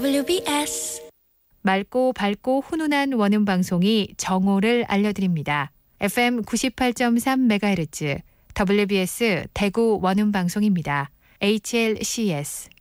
WBS 맑고 밝고 훈훈한 원음 방송이 정오를 알려드립니다. FM 98.3MHz WBS 대구 원음 방송입니다. HLCS